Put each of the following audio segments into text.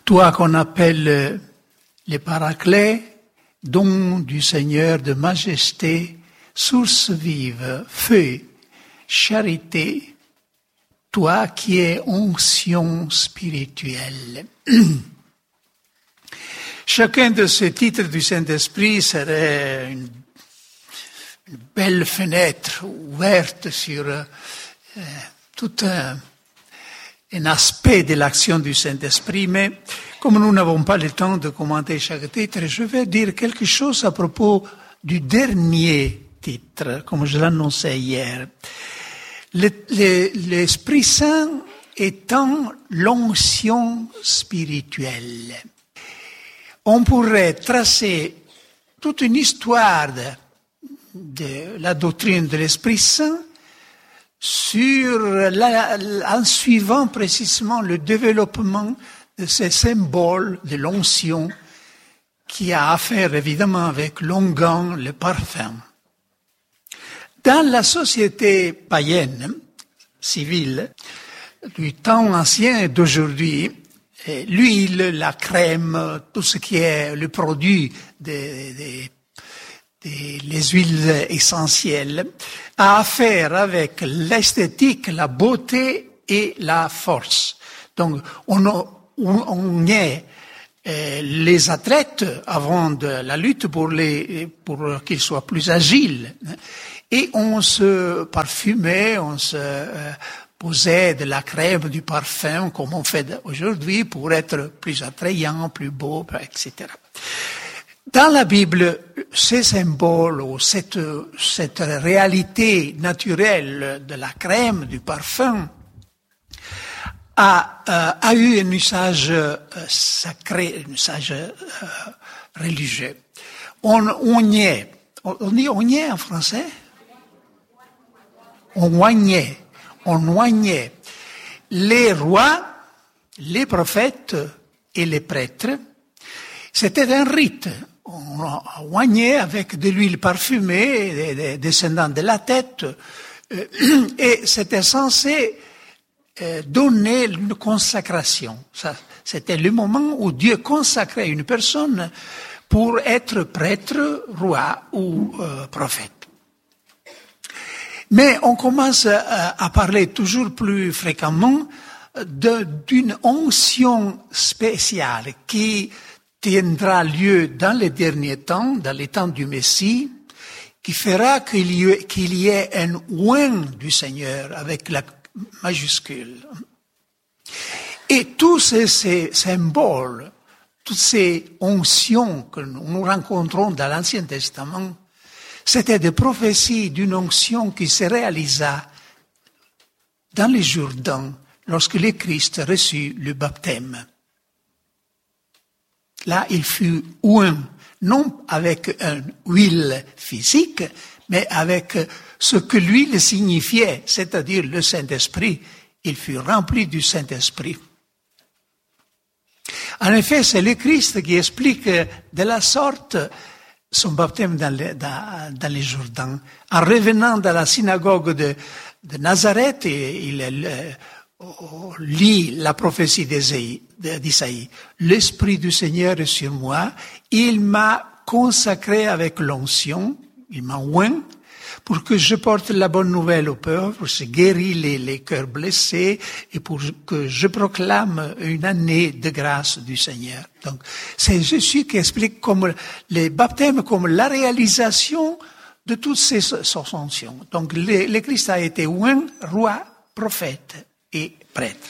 Toi qu'on appelle le Paraclet, don du Seigneur de majesté, source vive, feu, charité, toi qui es onction spirituelle. Chacun de ces titres du Saint-Esprit serait une belle fenêtre ouverte sur tout un aspect de l'action du Saint-Esprit, mais comme nous n'avons pas le temps de commenter chaque titre, je vais dire quelque chose à propos du dernier titre, comme je l'annonçais hier. L'Esprit Saint étant l'onction spirituelle. On pourrait tracer toute une histoire de la doctrine de l'Esprit Saint en suivant précisément le développement de ces symboles de l'onction qui a affaire évidemment avec l'onguent, le parfum. Dans la société païenne, civile, du temps ancien et d'aujourd'hui, l'huile, la crème, tout ce qui est le produit des huiles essentielles, a affaire avec l'esthétique, la beauté et la force. Donc, on est les athlètes avant de la lutte pour qu'ils soient plus agiles. Et on se parfumait, on se posait de la crème, du parfum, comme on fait aujourd'hui, pour être plus attrayant, plus beau, etc. Dans la Bible, ces symboles ou cette réalité naturelle de la crème, du parfum, a eu un usage sacré, un usage religieux. On dit oignait en français? On oignait les rois, les prophètes et les prêtres. C'était un rite. On oignait avec de l'huile parfumée descendant de la tête, et c'était censé donner une consacration. Ça, c'était le moment où Dieu consacrait une personne pour être prêtre, roi ou prophète. Mais on commence à parler toujours plus fréquemment d'une onction spéciale qui tiendra lieu dans les derniers temps, dans les temps du Messie, qui fera qu'il y ait un oint du Seigneur avec la majuscule. Et tous ces symboles, toutes ces onctions que nous rencontrons dans l'Ancien Testament, c'était des prophéties d'une onction qui se réalisa dans les Jourdains lorsque le Christ reçut le baptême. Là, il fut oint, non avec une huile physique, mais avec ce que l'huile signifiait, c'est-à-dire le Saint-Esprit. Il fut rempli du Saint-Esprit. En effet, c'est le Christ qui explique de la sorte son baptême dans les Jourdains. En revenant dans la synagogue de Nazareth, il lit la prophétie d'Isaïe. L'Esprit du Seigneur est sur moi, il m'a consacré avec l'onction, il m'a oint, pour que je porte la bonne nouvelle aux pauvres, pour que je guéris les cœurs blessés et pour que je proclame une année de grâce du Seigneur. Donc, c'est Jésus qui explique comme les baptêmes comme la réalisation de toutes ces fonctions. Donc, le Christ a été oint, roi, prophète et prêtre.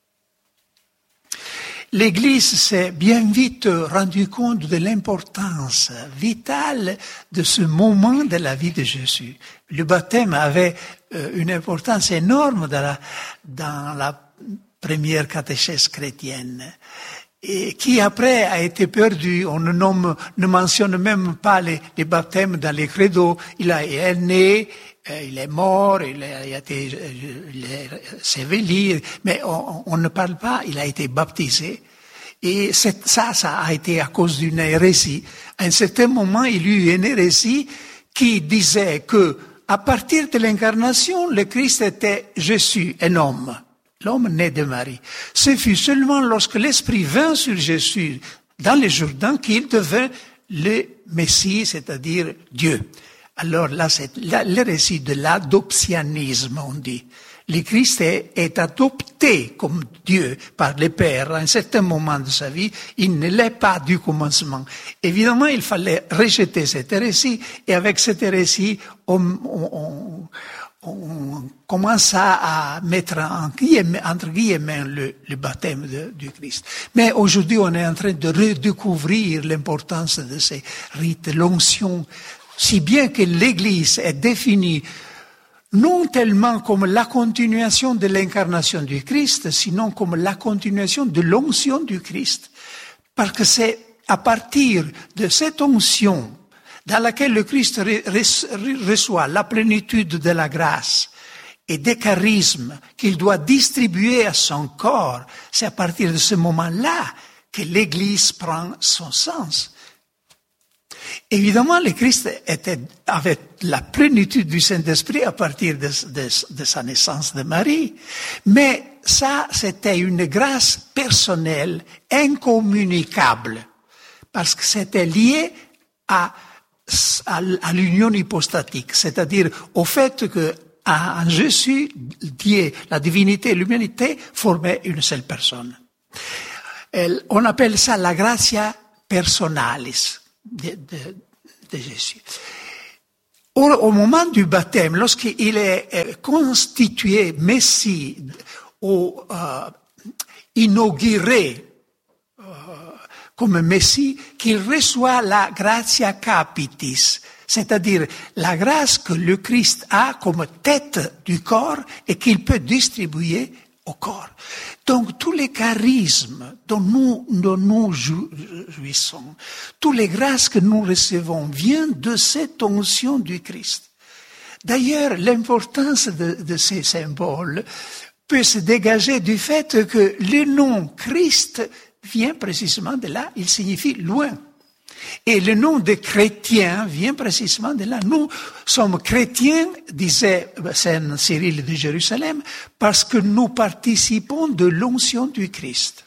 L'Église s'est bien vite rendu compte de l'importance vitale de ce moment de la vie de Jésus. Le baptême avait une importance énorme dans la première catéchèse chrétienne, et qui après a été perdu. On ne mentionne même pas les baptêmes dans les credos. Il est né, il est mort, il est séveli, mais on ne parle pas, il a été baptisé. Et ça a été à cause d'une hérésie. À un certain moment, il y eut une hérésie qui disait que, à partir de l'incarnation, le Christ était Jésus, un homme. l'homme né de Marie. Ce fut seulement lorsque l'Esprit vint sur Jésus dans le Jourdain qu'il devint le Messie, c'est-à-dire Dieu. Alors là, c'est le récit de l'adoptionnisme, on dit. Le Christ est adopté comme Dieu par le Père à un certain moment de sa vie. Il ne l'est pas du commencement. Évidemment, il fallait rejeter cet hérésie, et avec cet hérésie, on commença à mettre entre guillemets le baptême du Christ. Mais aujourd'hui, on est en train de redécouvrir l'importance de ces rites, l'onction, si bien que l'Église est définie non tellement comme la continuation de l'incarnation du Christ, sinon comme la continuation de l'onction du Christ. Parce que c'est à partir de cette onction dans laquelle le Christ reçoit la plénitude de la grâce et des charismes qu'il doit distribuer à son corps, c'est à partir de ce moment-là que l'Église prend son sens. Évidemment, le Christ avait la plénitude du Saint-Esprit à partir de sa naissance de Marie. Mais ça, c'était une grâce personnelle, incommunicable, parce que c'était lié à l'union hypostatique, c'est-à-dire au fait que en Jésus, Dieu, la divinité et l'humanité formaient une seule personne. On appelle ça la gratia personalis de Jésus. Au moment du baptême, lorsqu'il est constitué Messie ou inauguré comme Messie, qu'il reçoit la gratia capitis, c'est-à-dire la grâce que le Christ a comme tête du corps et qu'il peut distribuer au corps. Donc tous les charismes dont nous jouissons, toutes les grâces que nous recevons viennent de cette onction du Christ. D'ailleurs, l'importance de ces symboles peut se dégager du fait que le nom Christ vient précisément de là, il signifie loin. Et le nom de chrétien vient précisément de là. Nous sommes chrétiens, disait Saint Cyril de Jérusalem, parce que nous participons de l'onction du Christ.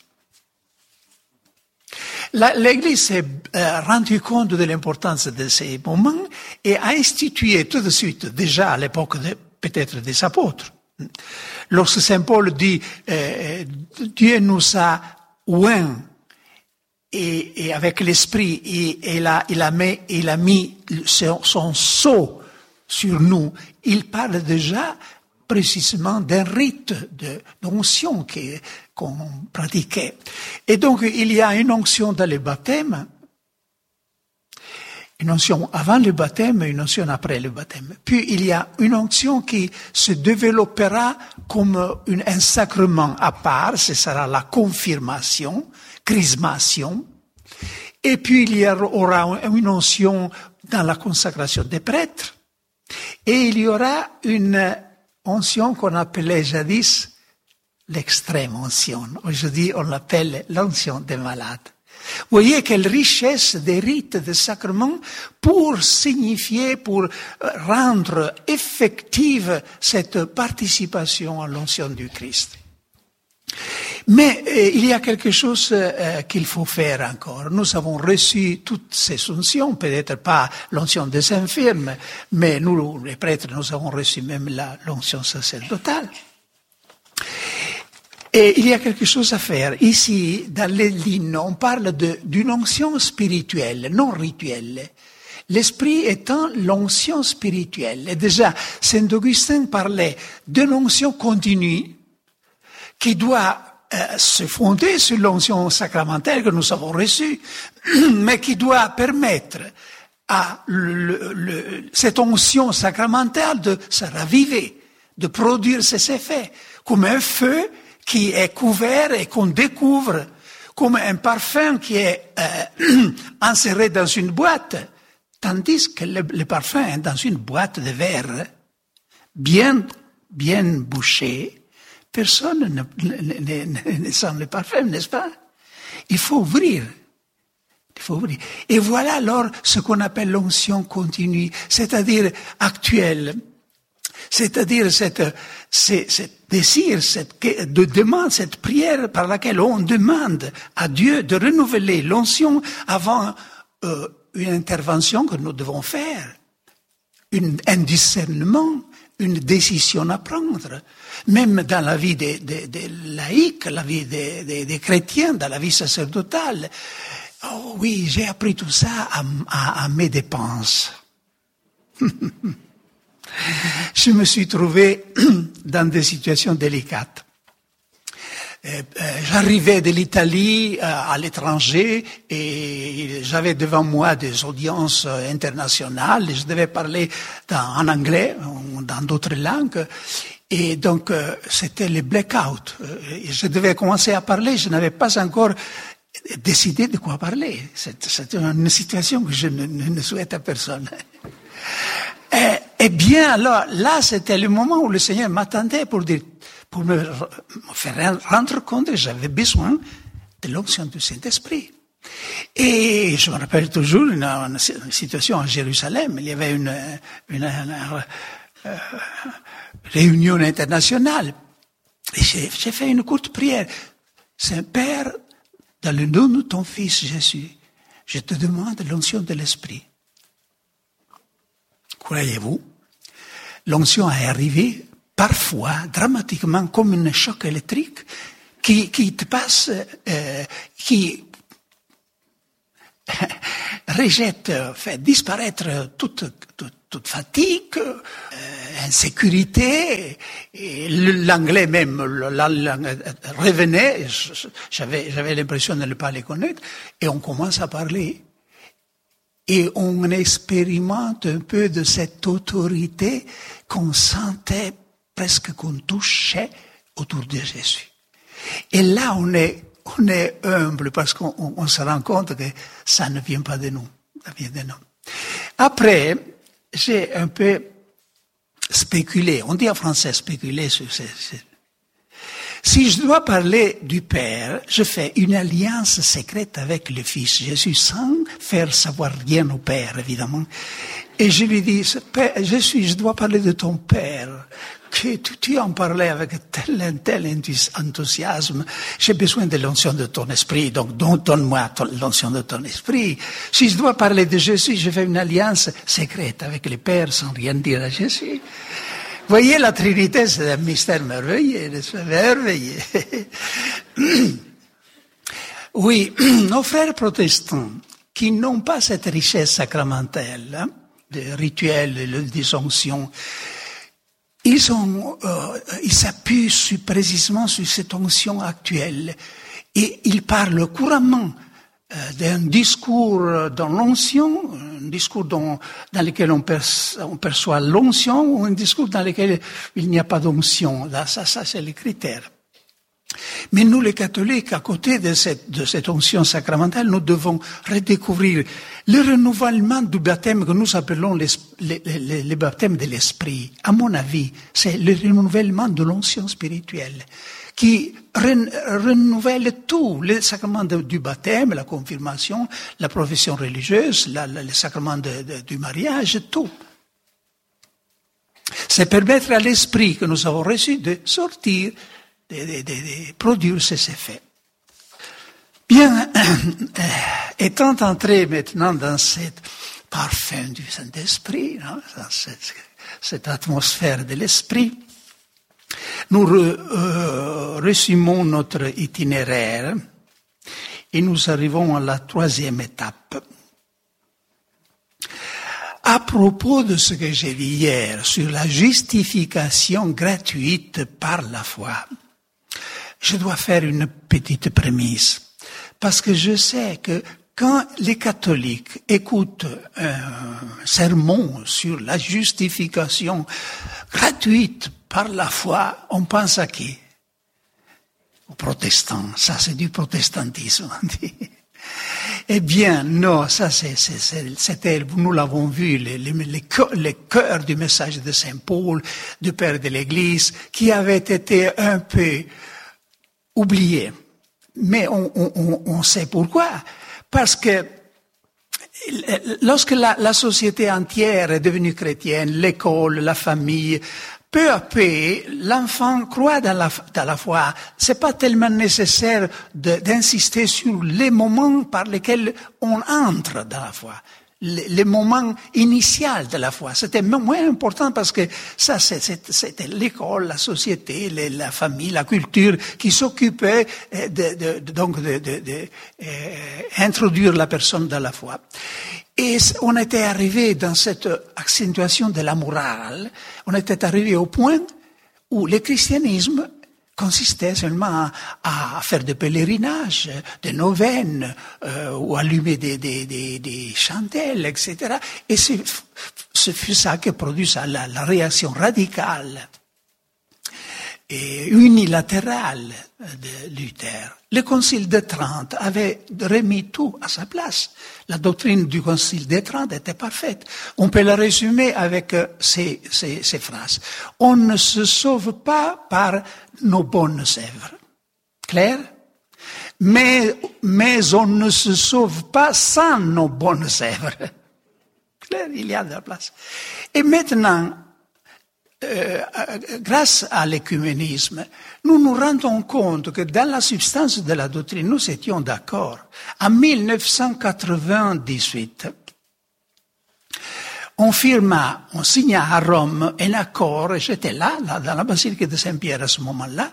L'Église s'est rendue compte de l'importance de ces moments et a institué tout de suite, déjà à l'époque peut-être des apôtres. Lorsque Saint Paul dit Dieu nous a oints et avec l'esprit, il a mis son sceau sur nous. Il parle déjà précisément d'un rite d'onction qu'on pratiquait. Et donc, il y a une onction dans le baptême, une onction avant le baptême et une onction après le baptême. Puis, il y a une onction qui se développera comme un sacrement à part, ce sera la confirmation, chrismation. Et puis, il y aura une onction dans la consacration des prêtres. Et il y aura une onction qu'on appelait jadis l'extrême onction. Aujourd'hui, on l'appelle l'onction des malades. Vous voyez quelle richesse des rites, des sacrements pour signifier, pour rendre effective cette participation à l'onction du Christ. Mais il y a quelque chose qu'il faut faire encore. Nous avons reçu toutes ces onctions, peut-être pas l'onction des infirmes, mais nous, les prêtres, nous avons reçu même l'onction sacerdotale. Et il y a quelque chose à faire. Ici, dans les lignes, on parle d'une onction spirituelle, non rituelle. L'esprit étant l'onction spirituelle. Et déjà, Saint Augustin parlait d'une onction continue qui doit se fonder sur l'onction sacramentelle que nous avons reçue, mais qui doit permettre à cette onction sacramentale de se raviver, de produire ses effets, comme un feu qui est couvert et qu'on découvre, comme un parfum qui est inséré dans une boîte, tandis que le parfum est dans une boîte de verre, bien bouchée. Personne ne sent le parfum, n'est-ce pas? Il faut ouvrir. Et voilà alors ce qu'on appelle l'onction continue, c'est-à-dire actuelle. C'est-à-dire cette désir, cette demande, cette prière par laquelle on demande à Dieu de renouveler l'onction avant une intervention que nous devons faire, un discernement, une décision à prendre. Même dans la vie des laïcs, la vie des chrétiens, dans la vie sacerdotale. Oh oui, j'ai appris tout ça à mes dépenses. Je me suis trouvé dans des situations délicates. J'arrivais de l'Italie à l'étranger et j'avais devant moi des audiences internationales et je devais parler en anglais ou dans d'autres langues. Et donc, c'était les blackouts. Je devais commencer à parler, je n'avais pas encore décidé de quoi parler. C'était une situation que je ne souhaite à personne. Eh bien, alors, là, c'était le moment où le Seigneur m'attendait pour me faire rendre compte que j'avais besoin de l'onction du Saint-Esprit. Et je me rappelle toujours une situation à Jérusalem. Il y avait une réunion internationale. Et j'ai fait une courte prière. Saint-Père, dans le nom de ton Fils Jésus, je te demande l'onction de l'Esprit. Croyez-vous, l'onction est arrivée parfois, dramatiquement, comme un choc électrique qui te passe, qui rejette, fait disparaître toute fatigue, insécurité, et l'anglais même revenait, j'avais l'impression de ne pas les connaître, et on commence à parler. Et on expérimente un peu de cette autorité qu'on sentait presque qu'on touchait autour de Jésus. Et là, on est humble parce qu'on se rend compte que ça ne vient pas de nous. Ça vient de nous. Après, j'ai un peu spéculé. On dit en français spéculer sur Si je dois parler du Père, je fais une alliance secrète avec le Fils Jésus sans faire savoir rien au Père, évidemment. Et je lui dis, Père, je dois parler de ton Père, que tu en parlais avec tel enthousiasme. J'ai besoin de l'onction de ton esprit, donc donne-moi l'onction de ton esprit. Si je dois parler de Jésus, je fais une alliance secrète avec le Père sans rien dire à Jésus. Voyez, la Trinité, c'est un mystère merveilleux, c'est merveilleux. Oui, nos frères protestants, qui n'ont pas cette richesse sacramentelle, des rituels, des onctions, ils s'appuient précisément sur cette onction actuelle et ils parlent couramment d'un discours dans l'onction, un discours dans lequel on perçoit l'onction, ou un discours dans lequel il n'y a pas d'onction. Là, ça c'est les critères. Mais nous, les catholiques, à côté de cette onction sacramentale, nous devons redécouvrir le renouvellement du baptême que nous appelons le baptême de l'esprit. À mon avis, c'est le renouvellement de l'onction spirituelle qui renouvelle tout, le sacrement du baptême, la confirmation, la profession religieuse, le sacrement du mariage, tout. C'est permettre à l'esprit que nous avons reçu de sortir, de produire ces effets. Bien, étant entré maintenant dans cette parfum du Saint-Esprit, dans cette atmosphère de l'esprit, nous résumons notre itinéraire et nous arrivons à la troisième étape. À propos de ce que j'ai dit hier sur la justification gratuite par la foi, je dois faire une petite prémisse. Parce que je sais que quand les catholiques écoutent un sermon sur la justification gratuite par la foi, on pense à qui? Aux protestants. Ça, c'est du protestantisme, on dit. Eh bien, non, ça c'était, nous l'avons vu, les cœurs du message de Saint Paul, du Père de l'Église, qui avait été un peu oublié. Mais on sait pourquoi. Parce que lorsque la société entière est devenue chrétienne, l'école, la famille, peu à peu, l'enfant croit dans la foi. C'est pas tellement nécessaire d'insister sur les moments par lesquels on entre dans la foi. Les moments initiaux de la foi. C'était moins important parce que ça, c'était l'école, la société, la famille, la culture qui s'occupait introduire la personne dans la foi. Et on était arrivé dans cette accentuation de la morale, on était arrivé au point où le christianisme consistait seulement à faire des pèlerinages, des neuvaines, ou allumer des chandelles, etc. Et ce fut ça qui produit ça, la réaction radicale et unilatérale de Luther. Le Concile de Trente avait remis tout à sa place. La doctrine du Concile de Trente était parfaite. On peut la résumer avec ces phrases. On ne se sauve pas par nos bonnes œuvres. Clair? Mais on ne se sauve pas sans nos bonnes œuvres. Clair? Il y a de la place. Et maintenant, grâce à l'écuménisme, nous nous rendons compte que dans la substance de la doctrine, nous étions d'accord. En 1998, on signa à Rome un accord, et j'étais là, dans la basilique de Saint-Pierre à ce moment-là,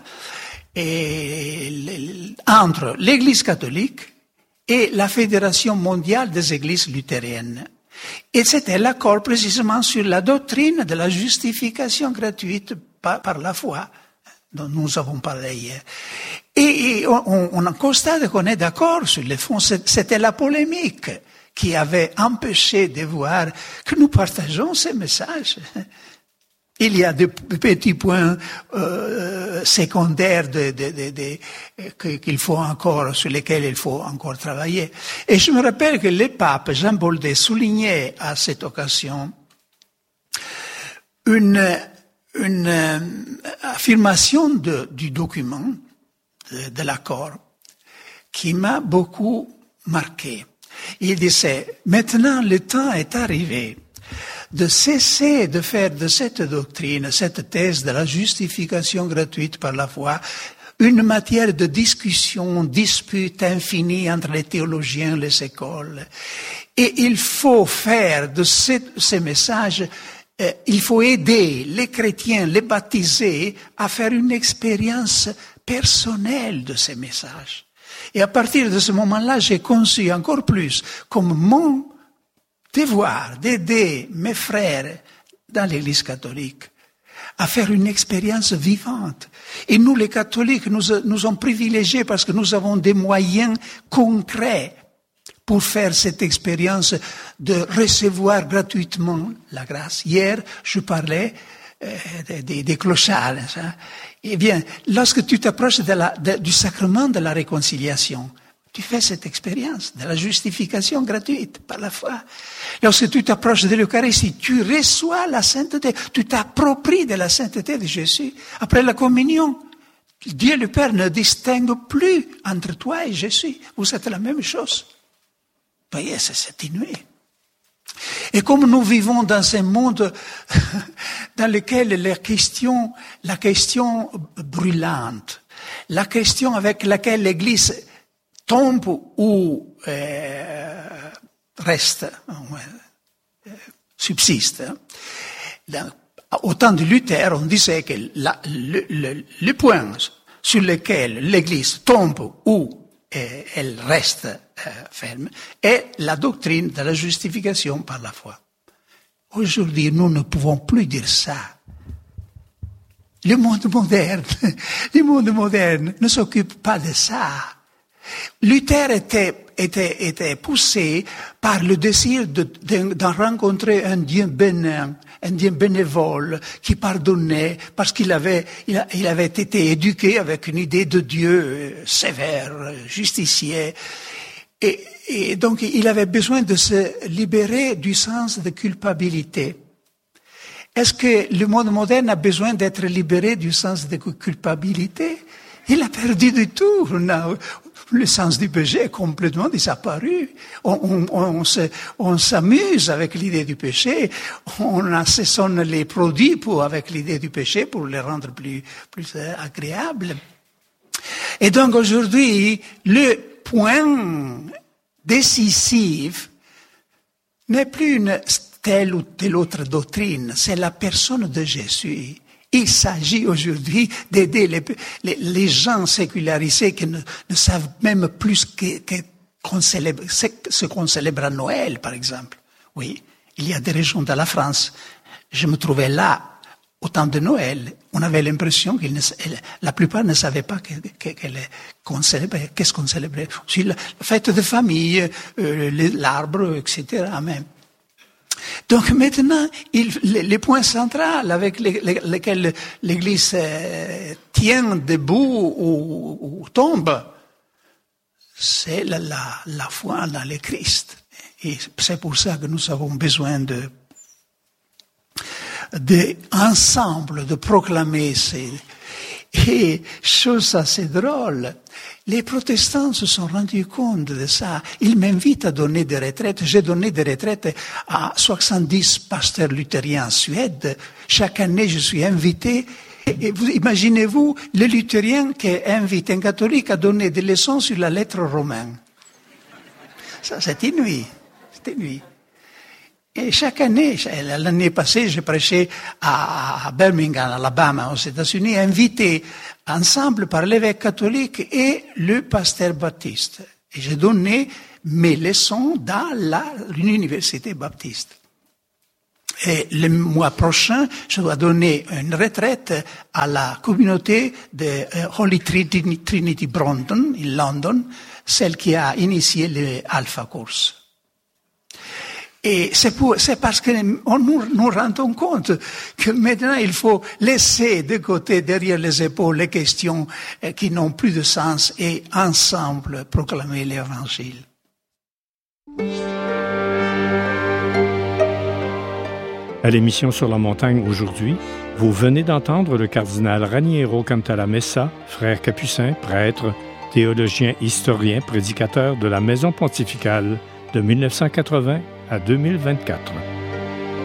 entre l'Église catholique et la Fédération mondiale des églises luthériennes. Et c'était l'accord précisément sur la doctrine de la justification gratuite par la foi, dont nous avons parlé hier. Et on constate qu'on est d'accord sur le fond. C'était la polémique qui avait empêché de voir que nous partageons ces messages. Il y a des petits points secondaires sur lesquels il faut encore travailler. Et je me rappelle que le pape Jean-Paul II soulignait à cette occasion une affirmation du document, de l'accord, qui m'a beaucoup marqué. Il disait, maintenant le temps est arrivé de cesser de faire de cette doctrine, cette thèse de la justification gratuite par la foi, une matière de discussion, dispute infinie entre les théologiens et les écoles. Et il faut faire de ces messages, il faut aider les chrétiens, les baptisés, à faire une expérience personnelle de ces messages. Et à partir de ce moment-là, j'ai conçu encore plus comme mon devoir d'aider mes frères dans l'Église catholique à faire une expérience vivante. Et nous, les catholiques, nous sommes privilégiés parce que nous avons des moyens concrets pour faire cette expérience de recevoir gratuitement la grâce. Hier, je parlais des clochards. Hein. Eh bien, lorsque tu t'approches du sacrement de la réconciliation, tu fais cette expérience de la justification gratuite par la foi. Lorsque tu t'approches de l'Eucharistie, tu reçois la sainteté, tu t'appropries de la sainteté de Jésus. Après la communion, Dieu le Père ne distingue plus entre toi et Jésus. Vous êtes la même chose. Vous voyez, c'est inouï. Et comme nous vivons dans un monde dans lequel la question brûlante, la question avec laquelle l'Église tombe ou reste, subsiste. Au temps de Luther, on disait que le point sur lequel l'Église tombe ou elle reste ferme est la doctrine de la justification par la foi. Aujourd'hui, nous ne pouvons plus dire ça. Le monde moderne ne s'occupe pas de ça. Luther était poussé par le désir d'en rencontrer un Dieu bénin, un Dieu bénévole qui pardonnait parce qu'il avait été éduqué avec une idée de Dieu sévère, justicier. Et donc il avait besoin de se libérer du sens de culpabilité. Est-ce que le monde moderne a besoin d'être libéré du sens de culpabilité? Il a perdu du tout. Non. le sens du péché est complètement disparu. On s'amuse avec l'idée du péché, on assaisonne les produits avec l'idée du péché pour les rendre plus agréables. Et donc aujourd'hui, le point décisif n'est plus une telle ou telle autre doctrine, c'est la personne de Jésus. Il s'agit aujourd'hui d'aider les gens sécularisés qui ne savent même plus ce qu'on célèbre à Noël, par exemple. Oui, il y a des régions de la France. Je me trouvais là au temps de Noël. On avait l'impression que la plupart ne savaient pas qu'est-ce qu'on célébrait. Aussi la fête de famille, l'arbre, etc. Même. Donc maintenant, les points centraux avec lesquels l'Église tient debout ou tombe, c'est la foi dans le Christ. Et c'est pour ça que nous avons besoin ensemble de proclamer ces. Et chose assez drôle, les protestants se sont rendus compte de ça. Ils m'invitent à donner des retraites. J'ai donné des retraites à 70 pasteurs luthériens en Suède. Chaque année, je suis invité. Et vous imaginez-vous, le luthérien qui invite un catholique à donner des leçons sur la lettre romaine. Ça, c'est inouï. C'est inouï. Et chaque année, l'année passée, j'ai prêché à Birmingham, Alabama, aux États-Unis, invité ensemble par l'évêque catholique et le pasteur baptiste. Et j'ai donné mes leçons dans l'université baptiste. Et le mois prochain, je dois donner une retraite à la communauté de Holy Trinity Brompton, in London, celle qui a initié le Alpha Course. Et c'est parce que nous rendons compte que maintenant il faut laisser de côté, derrière les épaules, les questions qui n'ont plus de sens et ensemble proclamer l'Évangile. À l'émission Sur la montagne aujourd'hui, vous venez d'entendre le cardinal Raniero Cantalamessa, frère capucin, prêtre, théologien, historien, prédicateur de la Maison pontificale de 1980 à 2024.